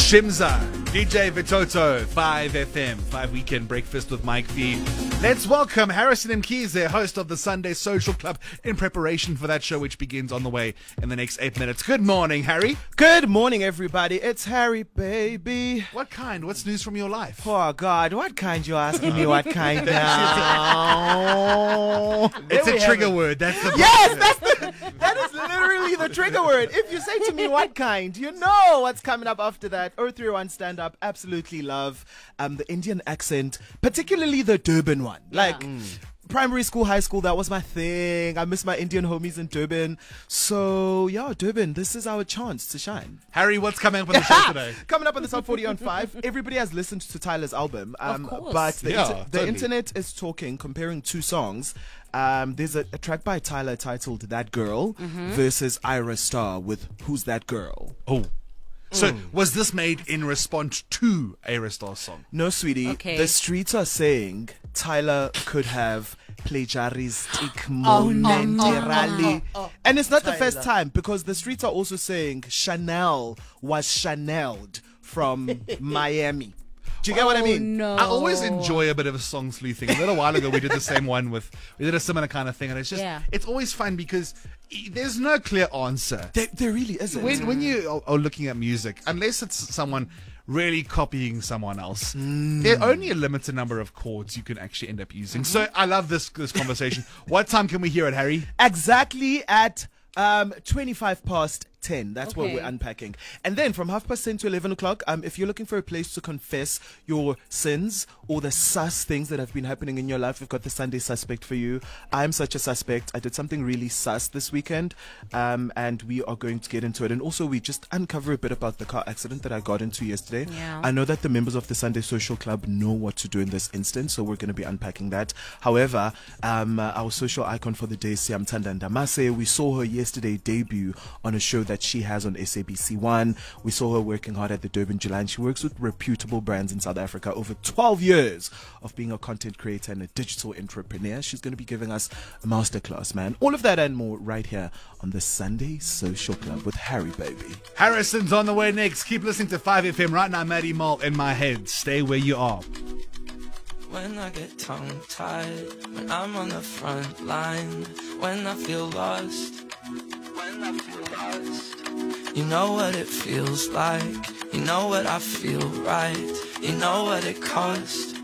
Shimza, DJ Vitoto, 5FM, 5 Weekend Breakfast with Mike V. Let's welcome Harrison Mkhize, host of the Sunday Social Club, in preparation for that show which begins on the way in the next 8 minutes. Good morning, Harry. Good morning, everybody. It's Harry, baby. What kind? What's news from your life? Oh, God. What kind? You're asking me what kind now? It's a trigger word. That's the Yes, that is literally the trigger word. If you say to me what kind, you know what's coming up after that. 031 stand up. Absolutely love the Indian accent, particularly the Durban one. Primary school, high school, that was my thing. I miss my Indian homies in Durban. So, yeah, Durban, this is our chance to shine. Harry, what's coming up on the show today? Coming up on the Top 40 on 5, everybody has listened to Tyler's album. Of course. But Totally. internet is talking, comparing two songs. There's a track by Tyler titled That Girl versus Ira Star with Who's That Girl? Oh. So, was this made in response to a Star song? No, sweetie. Okay. The streets are saying Tyler could have plagiaristic momentarily. And it's not the first time, because the streets are also saying Chanel was Chanel'd from Miami. Do you get what I mean? No. I always enjoy a bit of a song sleuthing. A little while ago, we did the same one we did a similar kind of thing, and it's just, it's always fun because there's no clear answer. There really isn't. When you are looking at music, unless it's someone really copying someone else, there are only a limited number of chords you can actually end up using. So I love this conversation. What time can we hear it, Harry? Exactly at 25 past 10. That's what Okay. we're unpacking. And then from 10:30 to 11 o'clock, if you're looking for a place to confess your sins or the sus things that have been happening in your life, we've got the Sunday Suspect for you. I'm such a suspect. I did something really sus this weekend, and we are going to get into it. And also, we just uncover a bit about the car accident that I got into yesterday. Yeah. I know that the members of the Sunday Social Club know what to do in this instance, so we're going to be unpacking that. However, our social icon for the day, Siyamthanda Ndamase, we saw her yesterday debut on a show that she has on SABC1. We saw her working hard at the Durban July, and she works with reputable brands in South Africa. Over 12 years of being a content creator and a digital entrepreneur. She's going to be giving us a masterclass, man. All of that and more right here on the Sunday Social Club with Harry, baby. Harrison's on the way next. Keep listening to 5FM. Right now, Maddie Mall in my head. Stay where you are. When I get tongue-tied, when I'm on the front line, when I feel lost, you know what it feels like, you know what I feel right, you know what it cost